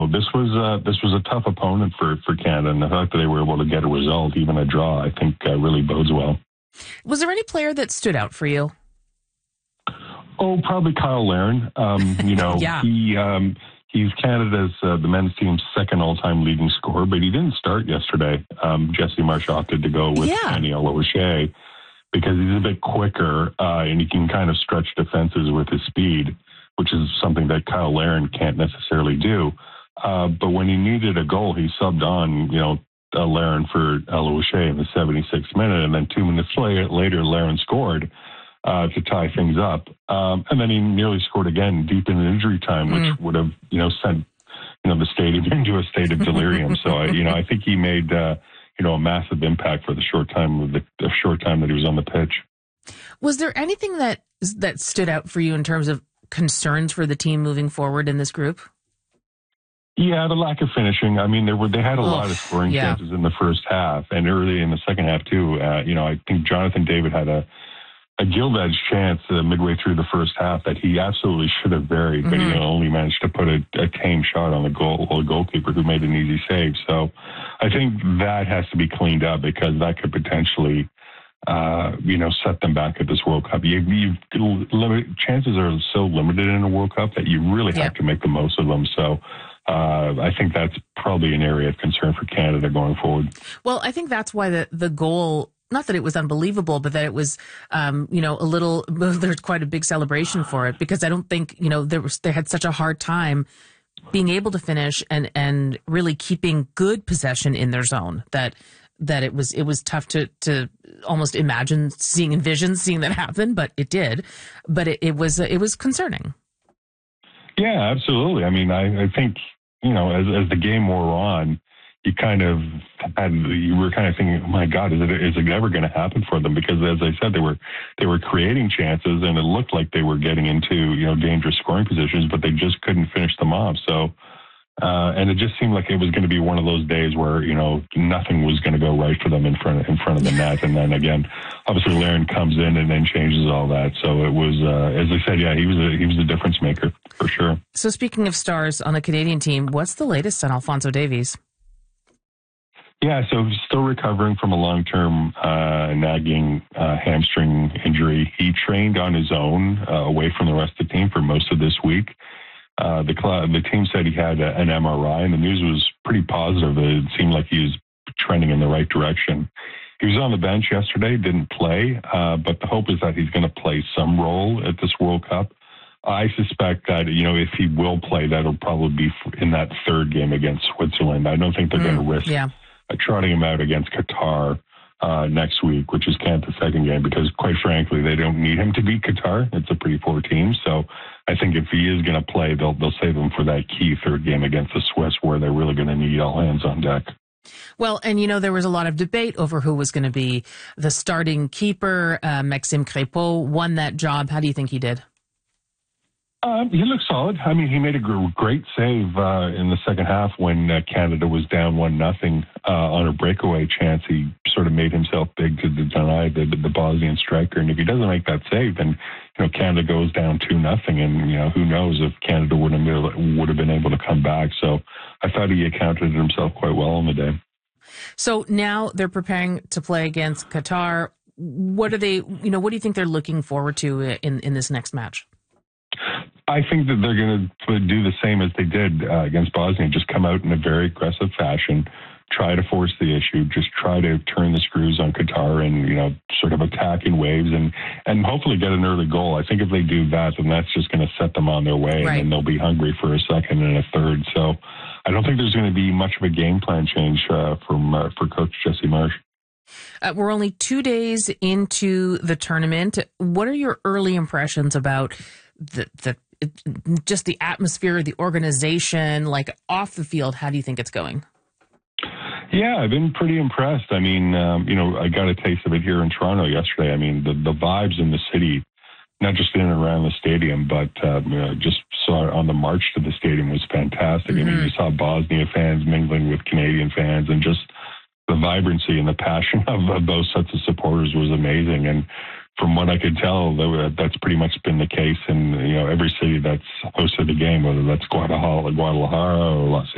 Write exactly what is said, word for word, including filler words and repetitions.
Well, this was uh, this was a tough opponent for, for Canada, and the fact that they were able to get a result, even a draw, I think uh, really bodes well. Was there any player that stood out for you? Oh, probably Kyle Larin. Um, you know, yeah. he um, he's Canada's uh, the men's team's second all-time leading scorer, but he didn't start yesterday. Um, Jesse Marsh opted to go with yeah. Daniel O'Shea because he's a bit quicker uh, and he can kind of stretch defenses with his speed, which is something that Kyle Larin can't necessarily do. Uh, but when he needed a goal, he subbed on, you know, uh, Larin for O'Shea in the seventy-sixth minute, and then two minutes later, Larin scored uh, to tie things up. Um, and then he nearly scored again deep in injury time, which mm. would have, you know, sent, you know, the stadium into a state of delirium. So, I, you know, I think he made, uh, you know, a massive impact for the short time of the, the short time that he was on the pitch. Was there anything that that stood out for you in terms of concerns for the team moving forward in this group? Yeah, the lack of finishing. I mean, there were they had a oh, lot of scoring yeah. chances in the first half and early in the second half too. Uh, you know, I think Jonathan David had a a gilt edge chance uh, midway through the first half that he absolutely should have buried, mm-hmm. but he only managed to put a, a tame shot on the goal, a goalkeeper who made an easy save. So I think that has to be cleaned up because that could potentially, uh, you know, set them back at this World Cup. You, you limit, chances are so limited in a World Cup that you really yeah. have to make the most of them. So uh, I think that's probably an area of concern for Canada going forward. Well, I think that's why the, the goal, not that it was unbelievable, but that it was, um, you know, a little, there's quite a big celebration for it because I don't think, you know, there was, they had such a hard time being able to finish and, and really keeping good possession in their zone that, that it was, it was tough to, to almost imagine seeing in visions, seeing that happen, but it did, but it, it was, it was concerning. Yeah, absolutely. I mean, I, I think, you know, as, as the game wore on, you kind of had, you were kind of thinking, oh my God, is it, is it ever going to happen for them? Because as I said, they were, they were creating chances and it looked like they were getting into, you know, dangerous scoring positions, but they just couldn't finish them off. So, uh, and it just seemed like it was going to be one of those days where, you know, nothing was going to go right for them in front, in front of the net. And then again, obviously Larin comes in and then changes all that. So it was, uh, as I said, yeah, he was a, he was a difference maker for sure. So speaking of stars on the Canadian team, what's the latest on Alfonso Davies? Yeah, so he's still recovering from a long-term uh, nagging uh, hamstring injury. He trained on his own uh, away from the rest of the team for most of this week. Uh, the club, the team said he had a, an M R I, and the news was pretty positive. It seemed like he was trending in the right direction. He was on the bench yesterday, didn't play, uh, but the hope is that he's going to play some role at this World Cup. I suspect that, you know, if he will play, that'll probably be in that third game against Switzerland. I don't think they're mm, going to risk yeah. trotting him out against Qatar uh, next week, which is Canada's second game, because quite frankly, they don't need him to beat Qatar. It's a pretty poor team. So I think if he is going to play, they'll they'll save him for that key third game against the Swiss, where they're really going to need all hands on deck. Well, and you know, there was a lot of debate over who was going to be the starting keeper. Uh, Maxime Crépeau won that job. How do you think he did? Um, he looked solid. I mean, he made a great save uh, in the second half when uh, Canada was down one nothing uh, on a breakaway chance. He sort of made himself big to deny the, the Bosnian striker, and if he doesn't make that save, then you know Canada goes down two nothing, and you know who knows if Canada would have would have been able to come back. So I thought he accounted himself quite well on the day. So now they're preparing to play against Qatar. What are they? You know, what do you think they're looking forward to in in this next match? I think that they're going to do the same as they did uh, against Bosnia, just come out in a very aggressive fashion, try to force the issue, just try to turn the screws on Qatar and, you know, sort of attack in waves and, and hopefully get an early goal. I think if they do that, then that's just going to set them on their way, right. and they'll be hungry for a second and a third. So I don't think there's going to be much of a game plan change uh, from uh, for Coach Jesse Marsh. Uh, we're only two days into the tournament. What are your early impressions about the the just the atmosphere, the organization, like off the field? How do you think it's going? Yeah, I've been pretty impressed. I mean, um, you know, I got a taste of it here in Toronto yesterday. I mean, the, the vibes in the city, not just in and around the stadium, but uh, you know, just saw it on the march to the stadium was fantastic. Mm-hmm. I mean, you saw Bosnia fans mingling with Canadian fans, and just the vibrancy and the passion of, of those sets of supporters was amazing. And from what I could tell, that's pretty much been the case in, you know, every city that's hosted a game, whether that's Guadalajara, Guadalajara or Los